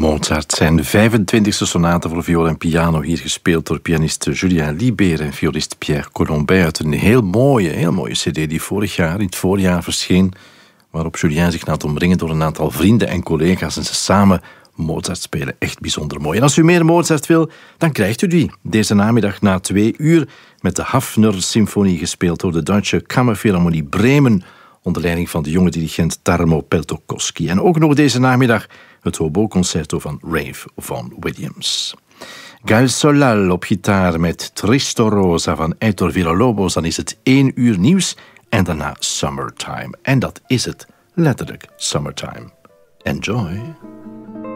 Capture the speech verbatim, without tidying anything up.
Mozart zijn vijfentwintigste sonate voor viool en piano, hier gespeeld door pianist Julien Libert en violist Pierre Colombet uit een heel mooie, heel mooie cd die vorig jaar, in het voorjaar verscheen, waarop Julien zich laat omringen door een aantal vrienden en collega's en ze samen Mozart spelen. Echt bijzonder mooi. En als u meer Mozart wil, dan krijgt u die deze namiddag na twee uur met de Hafner-symfonie gespeeld door de Duitse Kammerphilharmonie Bremen onder leiding van de jonge dirigent Tarmo Peltokoski. En ook nog deze namiddag het hobo-concerto van Rave Vaughan Williams. Gael Solal op gitaar met Tristo Rosa van Heitor Villa-Lobos. Dan is het één uur nieuws en daarna Summertime. En dat is het, letterlijk Summertime. Enjoy!